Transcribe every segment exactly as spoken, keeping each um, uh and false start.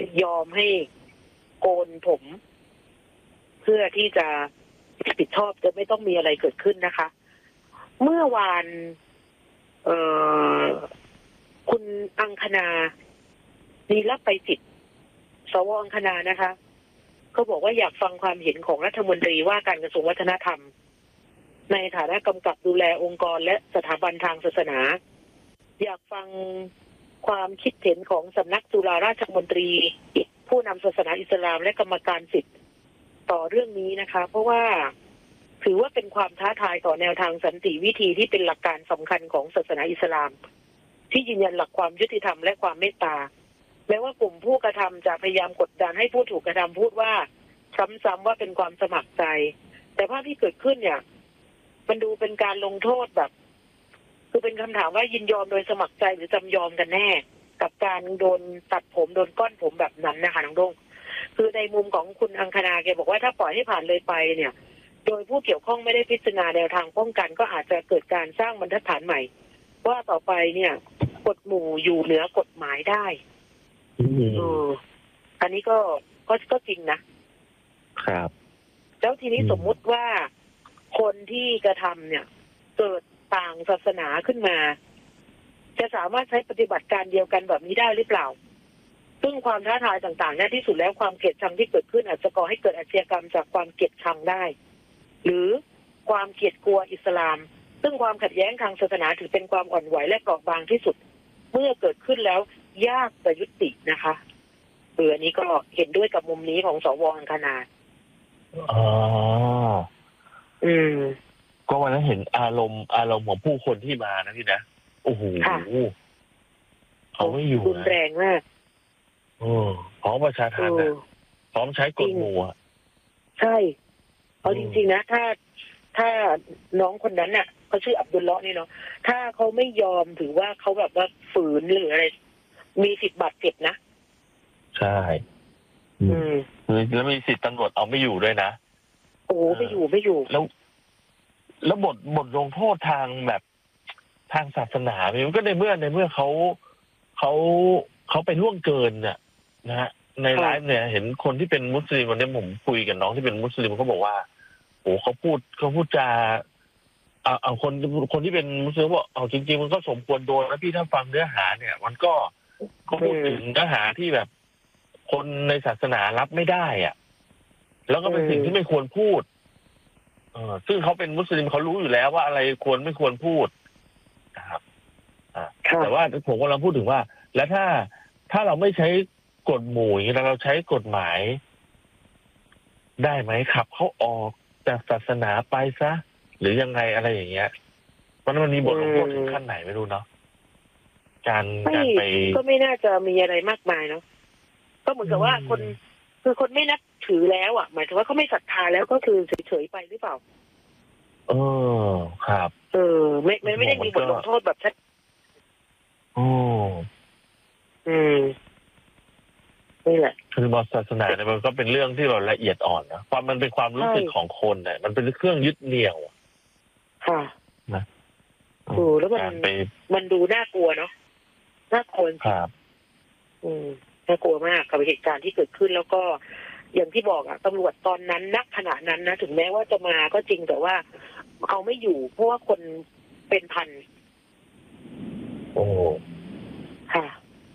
ยอมให้โกนผมเพื่อที่จะรับผิดชอบจะไม่ต้องมีอะไรเกิดขึ้นนะคะ เมื่อวานเอ่อคุณอังคณานีรับไปจิตสวอังคณานะคะเขาบอกว่าอยากฟังความเห็นของรัฐมนตรีว่าการกระทรวงวัฒนธรรมในฐานะกำกับดูแลองค์กรและสถาบันทางศาสนาอยากฟังความคิดเห็นของสำนักจุฬาราชมนตรีผู้นำศาสนาอิสลามและกรรมการสิทธิ์ต่อเรื่องนี้นะคะเพราะว่าถือว่าเป็นความท้าทายต่อแนวทางสันติวิธีที่เป็นหลักการสำคัญของศาสนาอิสลามที่ยืนยันหลักความยุติธรรมและความเมตตาแม้ว่ากลุ่มผู้กระทำจะพยายามกดดันให้ผู้ถูกกระทำพูดว่าซ้ำๆว่าเป็นความสมัครใจแต่ภาพที่เกิดขึ้นเนี่ยมันดูเป็นการลงโทษแบบคือเป็นคำถามว่ายินยอมโดยสมัครใจหรือจำยอมกันแน่กับการโดนตัดผมโดนก้อนผมแบบนั้นนะคะน้องดงคือในมุมของคุณอังคณาแกบอกว่าถ้าปล่อยให้ผ่านเลยไปเนี่ยโดยผู้เกี่ยวข้องไม่ได้พิจารณาแนวทางป้องกันก็อาจจะเกิดการสร้างบรรทัดฐานใหม่ว่าต่อไปเนี่ยกฎหมู่อยู่เหนือกฎหมายได้อืมอันนี้ก็ก็ก็จริงนะครับแล้วทีนี้สมมุติว่าคนที่กระทำเนี่ยเกิดต่างศาสนาขึ้นมาจะสามารถใช้ปฏิบัติการเดียวกันแบบนี้ได้หรือเปล่าซึ่งความท้าทายต่างๆเนี่ยที่สุดแล้วความเกลียดชังที่เกิดขึ้นอาจจะก่อให้เกิดอาชญากรรมจากความเกลียดชังได้หรือความเกลียดกลัวอิสลามซึ่งความขัดแย้งทางศาสนาถือเป็นความอ่อนไหวและเปราะบางที่สุดเมื่อเกิดขึ้นแล้วยากจะยุตินะคะเอออันนี้ก็เห็นด้วยกับมุมนี้ของสวอังคณาอ๋ออืมก็วันนั้นเห็นอารมณ์อารมณ์ของผู้คนที่มานะพี่นะโอ้โหเขาไม่อยู่รุนแรงมากโอ้พร้อมประชาทัณฑ์นะพร้อมใช้กฎหมู่อ่ะใช่เอาจริงๆนะถ้าถ้าน้องคนนั้นน่ะเขาชื่ออับดุลเลาะห์นี่เนาะถ้าเขาไม่ยอมถือว่าเขาแบบว่าฝืนหรืออะไรมีสิทธิ์บาดเจ็บนะใช่อืมแล้วมีสิทธิ์ตำรวจเอาไม่อยู่ด้วยนะโอ้ไม่อยู่ไม่อยู่แล้วแล้วบทบทลงโทษทางแบบทางศาสนาเนี่ยมันก็ในเมื่อในเมื่อเขาเขาเขาไปล่วงเกินเนี่ยนะฮะในไลฟ์เนี่ยเห็นคนที่เป็นมุสลิมวันนี้ผมคุยกับน้องที่เป็นมุสลิมเขาบอกว่าโอ้เขาพูดเขาพูดจาเอาเอาคนคนที่เป็นมุสลิมบอกเอาจริงๆมันก็สมควรโดนนะพี่ถ้าฟังเนื้อหาเนี่ยมันก็ก็พูดถึงเนื้อหาที่แบบคนในศาสนารับไม่ได้อ่ะแล้วก็เป็นสิ่งที่ไม่ควรพูดเออซึ่งเขาเป็นมุสลิมเขารู้อยู่แล้วว่าอะไรควรไม่ควรพูดนะครับอ่าแต่ว่าผมกำลังพูดถึงว่าแล้วถ้าถ้าเราไม่ใช้กฎหมู่อย่างนี้เราใช้กฎหมายได้ไหมขับเขาออกจากศาสนาไปซะหรือยังไงอะไรอย่างเงี้ยมันมันมีบทลงโทษถึงขั้นไหนไม่รู้เนาะการการไปก็ไม่น่าจะมีอะไรมากมายเนาะก็เหมือนกับว่าคนคือคนไม่นับถือแล้วอ่ะหมายถึงว่าเขาไม่ศรัทธาแล้วก็คือเฉยๆไปหรือเปล่าเออครับเออไม่ไม่ไม่ได้มีบทลงโทษแบบชัดโอ้อืมนี่แหละคือบศาสนาเนี่ยมันก็เป็นเรื่องที่เราละเอียดอ่อนนะความมันเป็นความรู้สึกของคนเนี่ยมันเป็นเครื่องยึดเหนี่ยวค่ะนะโอ้แล้วมันมันดูน่ากลัวเนาะน่ากลัวครับอืมน่ากลัวมากกับเหตุการณ์ที่เกิดขึ้นแล้วก็อย่างที่บอกอะตำรวจตอนนั้นณขณะนั้นนะถึงแม้ว่าจะมาก็จริงแต่ว่าเอาไม่อยู่เพราะว่าคนเป็นพันโอ้ค่ะ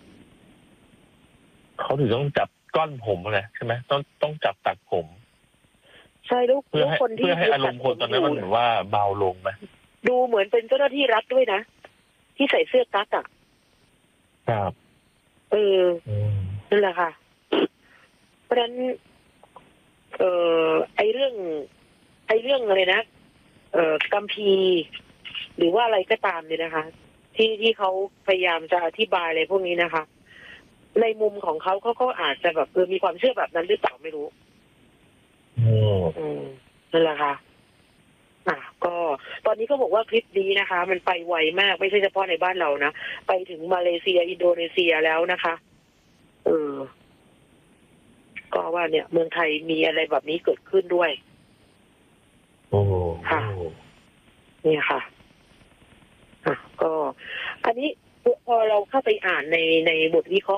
เขาถึงต้องจับก้อนผมเลยใช่ไหมต้องต้องจับตัดผมใช่แล้วเพื่อให้เพื่อให้อารมณ์คนตอนนั้นมันเหมือนว่าเบาลงไหมดูเหมือนเป็นเจ้าหน้าที่รัฐด้วยนะที่ใส่เสื้อกั๊กอะครับเออนั่นแหละค่ะเพราะฉะนั้นเอ่อไอเรื่องไอเรื่องอะไรนะเอ่อกัมพีหรือว่าอะไรก็ตามเนี่ยนะคะที่ที่เขาพยายามจะอธิบายอะไรพวกนี้นะคะในมุมของเขาเขาก็อาจจะแบบเออมีความเชื่อแบบนั้นหรือเปล่าไม่รู้อืมนั่นแหละค่ะอ่ะก็ตอนนี้ก็บอกว่าคลิปนี้นะคะ มันไปไวมากไม่ใช่เฉพาะในบ้านเรานะไปถึงมาเลเซียอินโดนีเซียแล้วนะคะเออก็ว่าเนี่ยเมืองไทยมีอะไรแบบนี้เกิดขึ้นด้วยโอ้ค่ะเนี่ยค่ะอ่ะก็อันนี้พอเราเข้าไปอ่านในในบทวิเคราะห์